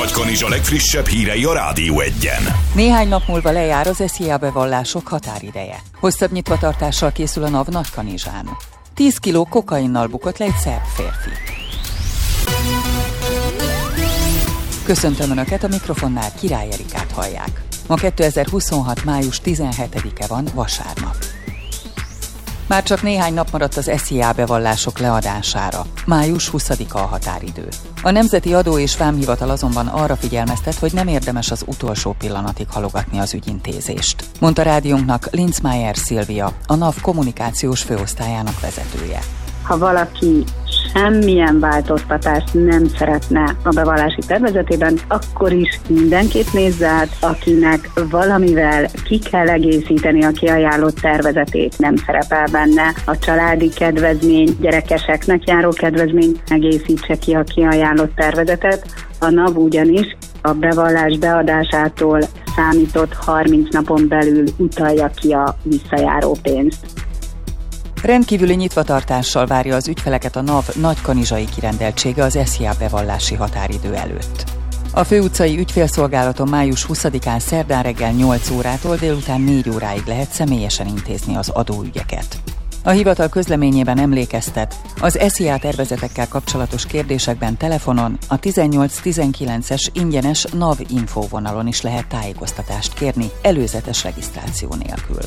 Nagykanizsa legfrissebb hírei a Rádió Egyen. Néhány nap múlva lejár az SZIA bevallások határideje. Hosszabb nyitvatartással készül a NAV Nagykanizsán. 10 kiló kokainnal bukott le egy szerb férfi. Köszöntöm Önöket, a mikrofonnál Király Erikát hallják. Ma 2026. május 17-e van, vasárnap. Már csak néhány nap maradt az SZIA bevallások leadására. Május 20-a a határidő. A Nemzeti Adó- és Vámhivatal azonban arra figyelmeztet, hogy nem érdemes az utolsó pillanatig halogatni az ügyintézést, mondta rádiónknak Linzmeier Szilvia, a NAV kommunikációs főosztályának vezetője. Ha valaki semmilyen változtatást nem szeretne a bevallási tervezetében, akkor is mindenképp nézze át, akinek valamivel ki kell egészíteni a kiajánlott tervezetét. Nem szerepel benne a családi kedvezmény, gyerekeseknek járó kedvezmény, egészítse ki a kiajánlott tervezetet. A NAV ugyanis a bevallás beadásától számított 30 napon belül utalja ki a visszajáró pénzt. Rendkívüli nyitvatartással várja az ügyfeleket a NAV nagykanizsai kirendeltsége az SZIA bevallási határidő előtt. A főutcai ügyfélszolgálaton május 20-án szerdán reggel 8 órától délután 4 óráig lehet személyesen intézni az adóügyeket. A hivatal közleményében emlékeztet, az SZIA tervezetekkel kapcsolatos kérdésekben telefonon a 1819-es ingyenes NAV info vonalon is lehet tájékoztatást kérni előzetes regisztráció nélkül.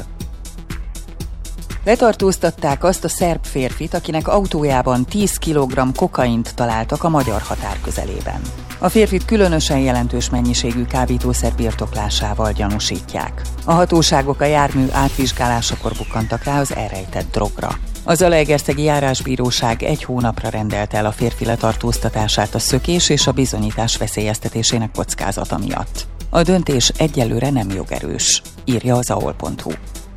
Letartóztatták azt a szerb férfit, akinek autójában 10 kg kokaint találtak a magyar határ közelében. A férfit különösen jelentős mennyiségű kábítószer birtoklásával gyanúsítják. A hatóságok a jármű átvizsgálásakor bukkantak rá az elrejtett drogra. A Zalaegerszegi Járásbíróság 1 hónapra rendelte el a férfi letartóztatását a szökés és a bizonyítás veszélyeztetésének kockázata miatt. A döntés egyelőre nem jogerős, írja az aol.hu.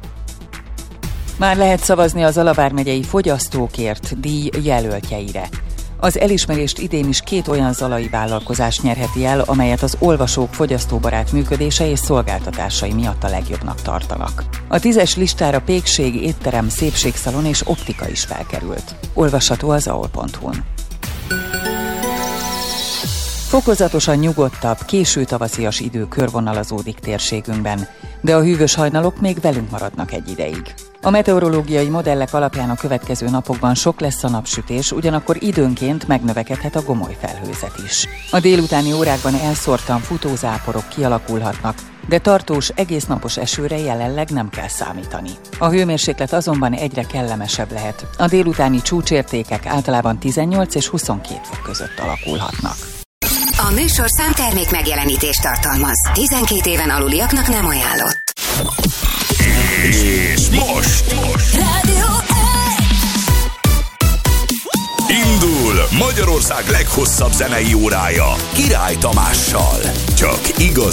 Már lehet szavazni a Zala vármegyei fogyasztókért díj jelöltjeire. Az elismerést idén is 2 olyan zalai vállalkozás nyerheti el, amelyet az olvasók fogyasztóbarát működése és szolgáltatásai miatt a legjobbnak tartanak. A 10-es listára pékség, étterem, szépségszalon és optika is felkerült. Olvasható az aol.hu-n. Fokozatosan nyugodtabb, késő tavaszias idő körvonalazódik térségünkben, de a hűvös hajnalok még velünk maradnak egy ideig. A meteorológiai modellek alapján a következő napokban sok lesz a napsütés, ugyanakkor időnként megnövekedhet a gomoly felhőzet is. A délutáni órákban elszórtan futózáporok kialakulhatnak, de tartós, egésznapos esőre jelenleg nem kell számítani. A hőmérséklet azonban egyre kellemesebb lehet. A délutáni csúcsértékek általában 18 és 22 fok között alakulhatnak. A műsorszám termék megjelenítést tartalmaz. 12 éven aluliaknak nem ajánlott. És most Rádió indul Magyarország leghosszabb zenei órája Király Tamással. Csak igazi